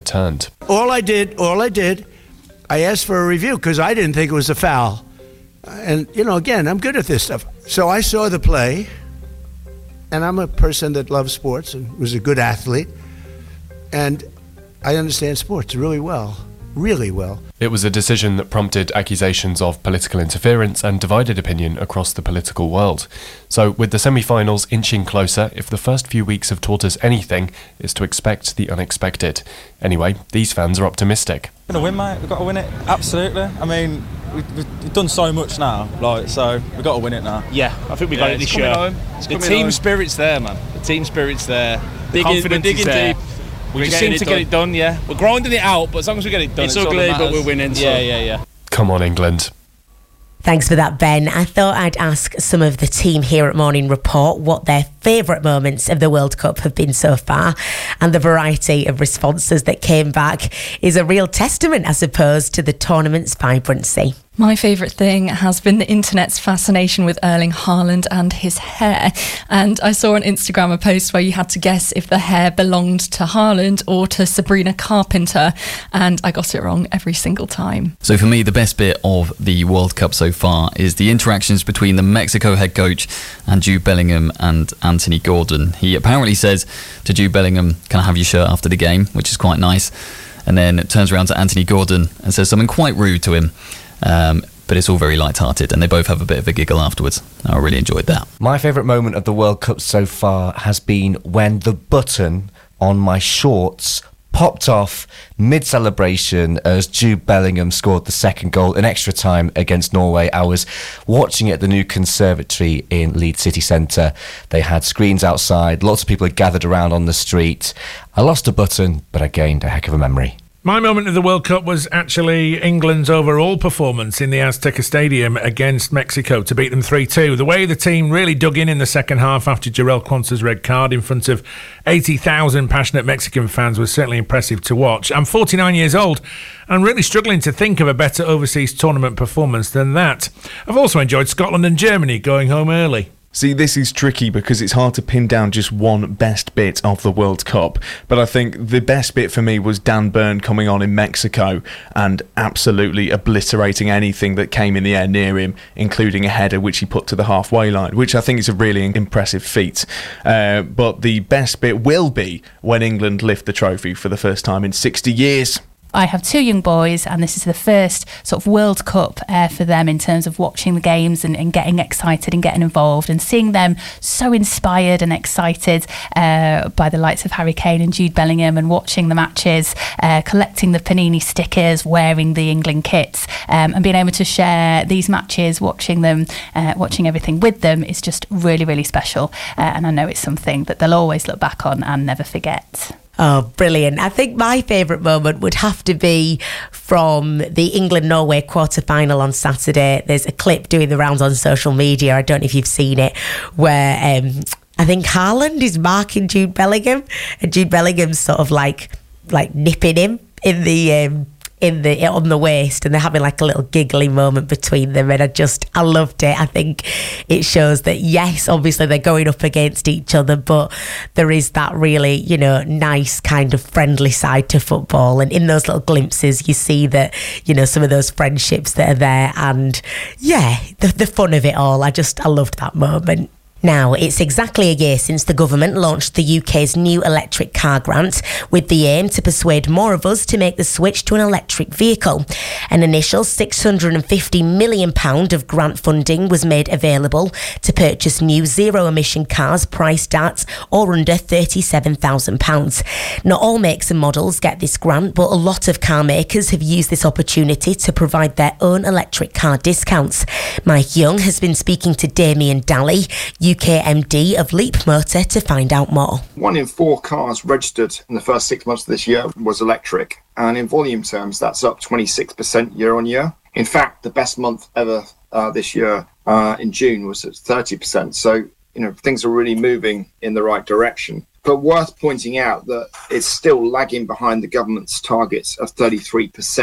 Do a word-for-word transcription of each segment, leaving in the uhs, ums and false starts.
returned. All I did, all I did, I asked for a review because I didn't think it was a foul. And, you know, again, I'm good at this stuff. So I saw the play, and I'm a person that loves sports and was a good athlete, and I understand sports really well, really well. It was a decision that prompted accusations of political interference and divided opinion across the political world. So, with the semi-finals inching closer, if the first few weeks have taught us anything, it's to expect the unexpected. Anyway, these fans are optimistic. We're going to win, mate. We've got to win it. Absolutely. I mean, we've, we've done so much now, like, so we've got to win it now. Yeah, I think we got yeah, it this year. Home. The team home. spirit's there, man. The team spirit's there. The digging, confidence digging is there. Deep. We we're just seem to it get it done, yeah. We're grinding it out, but as long as we get it done, it's, it's ugly, all but we're winning. So. Yeah, yeah, yeah. Come on, England. Thanks for that, Ben. I thought I'd ask some of the team here at Morning Report what their favourite moments of the World Cup have been so far, and the variety of responses that came back is a real testament, I suppose, to the tournament's vibrancy. My favourite thing has been the internet's fascination with Erling Haaland and his hair. And I saw on Instagram a post where you had to guess if the hair belonged to Haaland or to Sabrina Carpenter, and I got it wrong every single time. So for me, the best bit of the World Cup so far is the interactions between the Mexico head coach and Jude Bellingham and Anthony Gordon. He apparently says to Jude Bellingham, "Can I have your shirt after the game?" which is quite nice. And then turns around to Anthony Gordon and says something quite rude to him. Um, but it's all very light-hearted, and they both have a bit of a giggle afterwards. I really enjoyed that. My favourite moment of the World Cup so far has been when the button on my shorts popped off mid-celebration as Jude Bellingham scored the second goal in extra time against Norway. I was watching it at the new conservatory in Leeds City Centre. They had screens outside, lots of people had gathered around on the street. I lost a button, but I gained a heck of a memory. My moment of the World Cup was actually England's overall performance in the Azteca Stadium against Mexico to beat them three two. The way the team really dug in in the second half after Jarell Quanta's red card in front of eighty thousand passionate Mexican fans was certainly impressive to watch. I'm forty-nine years old and really struggling to think of a better overseas tournament performance than that. I've also enjoyed Scotland and Germany going home early. See, this is tricky because it's hard to pin down just one best bit of the World Cup, but I think the best bit for me was Dan Burn coming on in Mexico and absolutely obliterating anything that came in the air near him, including a header which he put to the halfway line, which I think is a really impressive feat. Uh, but the best bit will be when England lift the trophy for the first time in sixty years. I have two young boys, and this is the first sort of World Cup uh, for them in terms of watching the games and, and getting excited and getting involved and seeing them so inspired and excited uh, by the likes of Harry Kane and Jude Bellingham, and watching the matches, uh, collecting the Panini stickers, wearing the England kits, um, and being able to share these matches, watching them, uh, watching everything with them is just really, really special. Uh, and I know it's something that they'll always look back on and never forget. Oh, brilliant. I think my favourite moment would have to be from the England-Norway quarter-final on Saturday. There's a clip doing the rounds on social media, I don't know if you've seen it, where um, I think Haaland is marking Jude Bellingham, and Jude Bellingham's sort of like like nipping him in the... Um, in the on the waist, and they're having like a little giggly moment between them, and I just I loved it. I think it shows that yes, obviously they're going up against each other, but there is that really, you know, nice kind of friendly side to football, and in those little glimpses you see that, you know, some of those friendships that are there, and yeah, the, the fun of it all. I just I loved that moment. Now, it's exactly a year since the government launched the U K's new electric car grant, with the aim to persuade more of us to make the switch to an electric vehicle. An initial six hundred fifty million pounds of grant funding was made available to purchase new zero-emission cars priced at or under thirty-seven thousand pounds. Not all makes and models get this grant, but a lot of car makers have used this opportunity to provide their own electric car discounts. Mike Young has been speaking to Damien Daly, U K M D of Leap Motor, to find out more. One in four cars registered in the first six months of this year was electric, and in volume terms that's up twenty-six percent year on year. In fact, the best month ever uh, this year uh, in June was at thirty percent. So, you know, things are really moving in the right direction. But worth pointing out that it's still lagging behind the government's targets of thirty-three percent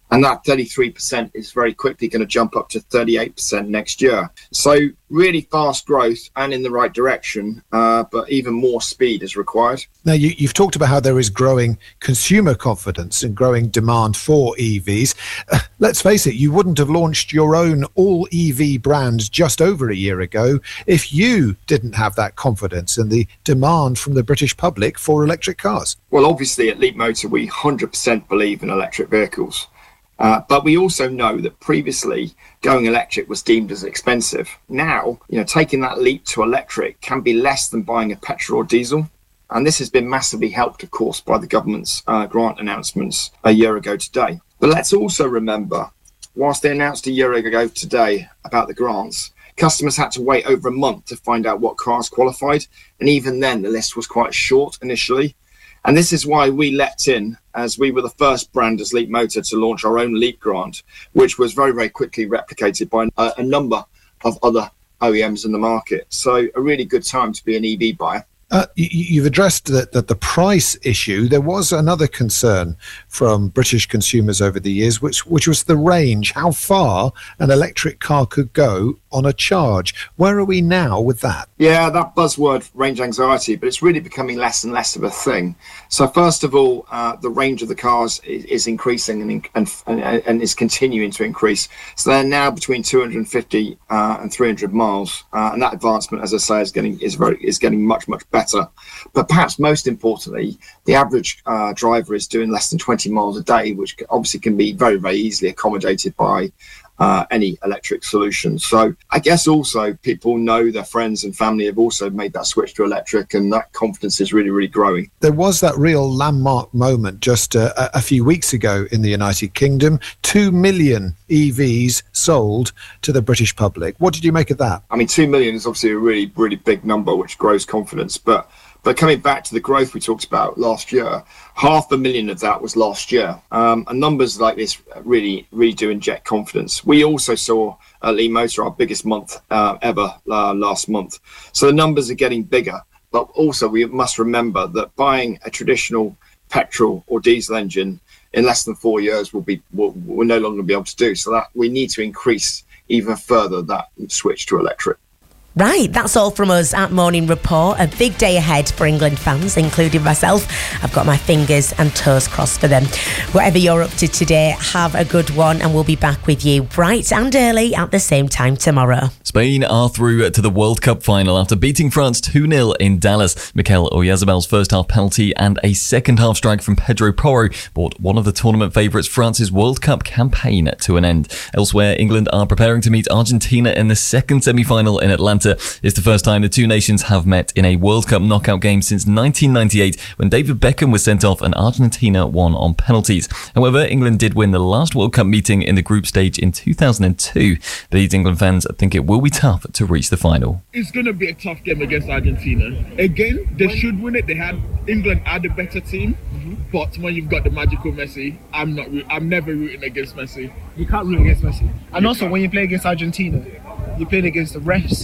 And that thirty-three percent is very quickly going to jump up to thirty-eight percent next year. So really fast growth and in the right direction, uh, but even more speed is required. Now, you, you've talked about how there is growing consumer confidence and growing demand for E Vs. Uh, let's face it, you wouldn't have launched your own all-E V brand just over a year ago if you didn't have that confidence and the demand from the British public for electric cars. Well, obviously at Leapmotor, we one hundred percent believe in electric vehicles. Uh, but we also know that previously going electric was deemed as expensive. Now, you know, taking that leap to electric can be less than buying a petrol or diesel. And this has been massively helped, of course, by the government's uh, grant announcements a year ago today. But let's also remember, whilst they announced a year ago today about the grants, customers had to wait over a month to find out what cars qualified. And even then, the list was quite short initially. And this is why we leapt in, as we were the first brand as Leapmotor to launch our own Leap grant, which was very, very quickly replicated by a, a number of other O E Ms in the market. So a really good time to be an E V buyer. Uh, you, you've addressed that, that the price issue. There was another concern from British consumers over the years, which which was the range, how far an electric car could go on a charge. Where are we now with that? Yeah, that buzzword, range anxiety, but it's really becoming less and less of a thing. So first of all, uh, the range of the cars is, is increasing and, and and and is continuing to increase. So they're now between two hundred fifty uh, and three hundred miles, uh, and that advancement, as I say, is getting is very is getting much much better. But perhaps most importantly, the average uh, driver is doing less than twenty miles a day, which obviously can be very very easily accommodated by Uh, any electric solution. So I guess also people know their friends and family have also made that switch to electric, and that confidence is really, really growing. There was that real landmark moment just uh, a few weeks ago in the United Kingdom. Two million E Vs sold to the British public. What did you make of that? I mean, two million is obviously a really, really big number, which grows confidence. But But coming back to the growth we talked about last year, half a million of that was last year. Um, and numbers like this really, really do inject confidence. We also saw at Leapmotor our biggest month uh, ever uh, last month. So the numbers are getting bigger. But also we must remember that buying a traditional petrol or diesel engine in less than four years will be will, will no longer be able to do. So that we need to increase even further that switch to electric. Right, that's all from us at Morning Report. A big day ahead for England fans, including myself. I've got my fingers and toes crossed for them. Whatever you're up to today, have a good one, and we'll be back with you bright and early at the same time tomorrow. Spain are through to the World Cup final after beating France two nil in Dallas. Mikel Oyarzabal's first half penalty and a second half strike from Pedro Porro brought one of the tournament favourites France's World Cup campaign to an end. Elsewhere, England are preparing to meet Argentina in the second semi-final in Atlanta. It's the first time the two nations have met in a World Cup knockout game since nineteen ninety-eight, when David Beckham was sent off and Argentina won on penalties. However, England did win the last World Cup meeting in the group stage in two thousand two. These England fans think it will be tough to reach the final. It's going to be a tough game against Argentina. Again, they should win it. They had England are the better team, mm-hmm. But when you've got the magical Messi, I'm not. I'm never rooting against Messi. You can't root against Messi. And also, when you play against Argentina, you're playing against the refs.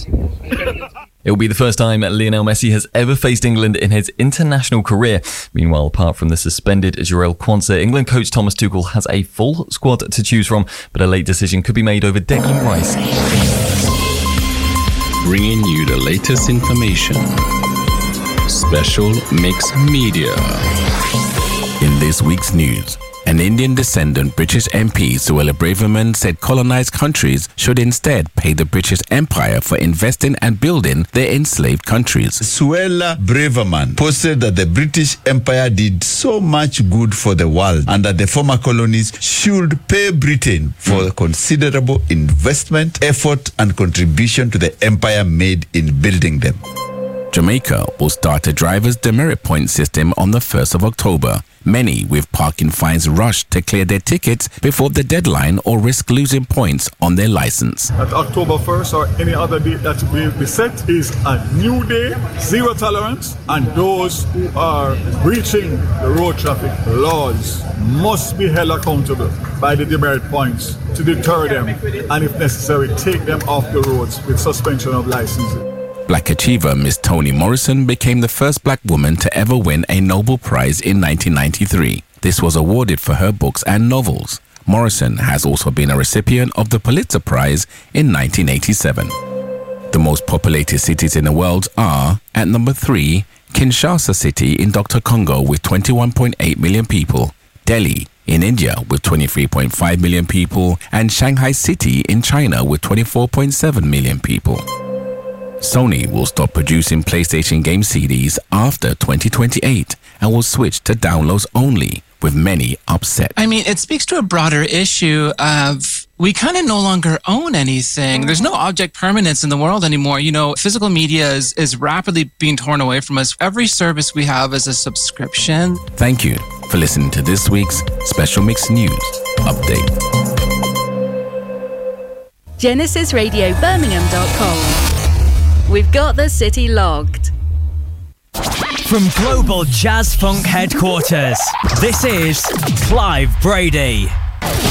It will be the first time Lionel Messi has ever faced England in his international career. Meanwhile, apart from the suspended Jarell Quansah, England coach Thomas Tuchel has a full squad to choose from, but a late decision could be made over Declan Rice. Bringing you the latest information. Special Mix Media. In this week's news, an Indian descendant British M P, Suella Braverman, said colonized countries should instead pay the British Empire for investing and building their enslaved countries. Suella Braverman posted that the British Empire did so much good for the world and that the former colonies should pay Britain for mm. considerable investment, effort and contribution to the empire made in building them. Jamaica will start a driver's demerit point system on the first of October. Many with parking fines rush to clear their tickets before the deadline or risk losing points on their license. At October first or any other date that will be set is a new day, zero tolerance, and those who are breaching the road traffic laws must be held accountable by the demerit points to deter them and, if necessary, take them off the roads with suspension of licenses. Black achiever Miss Toni Morrison became the first black woman to ever win a Nobel Prize in nineteen ninety-three. This was awarded for her books and novels. Morrison has also been a recipient of the Pulitzer Prize in nineteen eighty-seven. The most populated cities in the world are, at number three, Kinshasa City in Doctor Congo with twenty-one point eight million people, Delhi in India with twenty-three point five million people, and Shanghai City in China with twenty-four point seven million people. Sony will stop producing PlayStation game C Ds after twenty twenty-eight and will switch to downloads only, with many upset. I mean, it speaks to a broader issue of we kind of no longer own anything. There's no object permanence in the world anymore. You know, physical media is, is rapidly being torn away from us. Every service we have is a subscription. Thank you for listening to this week's Special Mix News Update. Genesis Radio Birmingham dot com. We've got the city logged. From Global Jazz Funk Headquarters, this is Clive Brady.